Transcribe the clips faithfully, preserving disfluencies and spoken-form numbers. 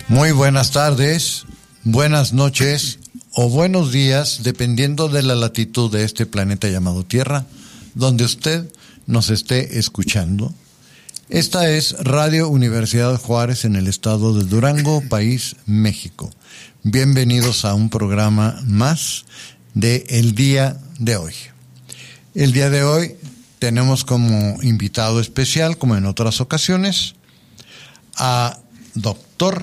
Muy buenas tardes, buenas noches o buenos días, dependiendo de la latitud de este planeta llamado Tierra, donde usted nos esté escuchando. Esta es Radio Universidad Juárez en el estado de Durango, país México. Bienvenidos a un programa más de el día de hoy. El día de hoy tenemos como invitado especial, como en otras ocasiones, a doctor,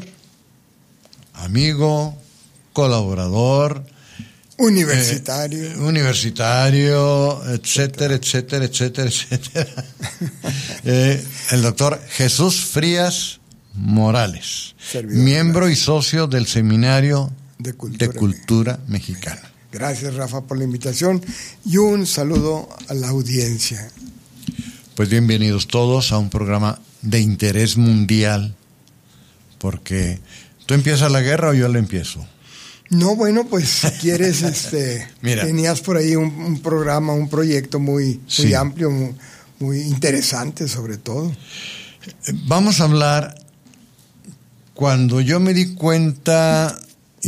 amigo, colaborador, universitario, eh, universitario, etcétera, etcétera, etcétera, etcétera. eh, el doctor Jesús Frías Morales, servidor, miembro gracias. y socio del Seminario de Cultura, de Cultura Mexicana. Gracias, Rafa, por la invitación y un saludo a la audiencia. Pues bienvenidos todos a un programa de interés mundial, porque ¿tú empiezas la guerra o yo la empiezo? No, bueno, pues si quieres, este, Mira. tenías por ahí un, un programa, un proyecto muy, Sí. muy amplio, muy, muy interesante sobre todo. Vamos a hablar, cuando yo me di cuenta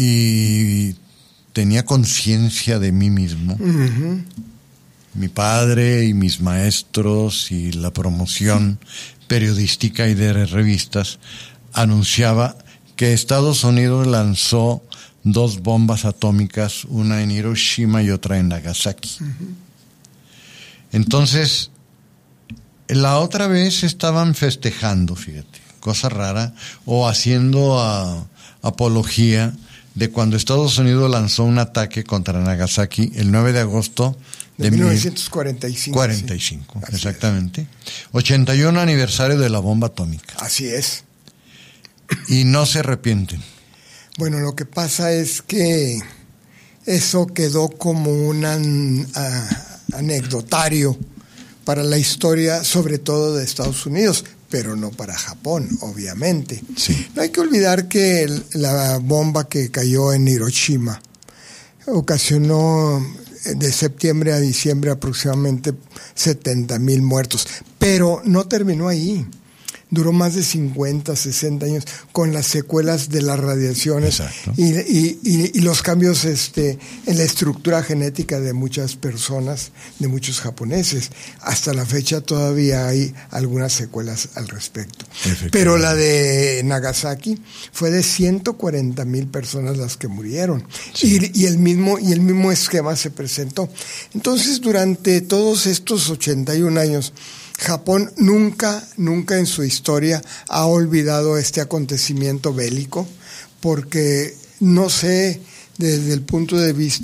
y tenía conciencia de mí mismo, Uh-huh. mi padre y mis maestros y la promoción periodística y de revistas anunciaba que Estados Unidos lanzó dos bombas atómicas, una en Hiroshima y otra en Nagasaki. Uh-huh. Entonces, la otra vez estaban festejando, fíjate, cosa rara, o haciendo a, apología de cuando Estados Unidos lanzó un ataque contra Nagasaki el nueve de agosto de, de mil novecientos cuarenta y cinco. cuarenta y cinco, sí. exactamente. ochenta y uno aniversario de la bomba atómica. Así es. Y no se arrepienten. Bueno, lo que pasa es que eso quedó como un an, uh, anecdotario para la historia, sobre todo de Estados Unidos, pero no para Japón, obviamente. Sí. No hay que olvidar que el, la bomba que cayó en Hiroshima ocasionó de septiembre a diciembre aproximadamente setenta mil muertos, pero no terminó ahí. Duró más de cincuenta, sesenta años con las secuelas de las radiaciones y, y, y, y los cambios este, en la estructura genética de muchas personas, de muchos japoneses. Hasta la fecha todavía hay algunas secuelas al respecto. Pero la de Nagasaki fue de ciento cuarenta mil personas las que murieron. Sí. Y, y, el mismo, y el mismo esquema se presentó. Entonces, durante todos estos ochenta y un años, Japón nunca, nunca en su historia ha olvidado este acontecimiento bélico, porque no sé, desde el punto de vista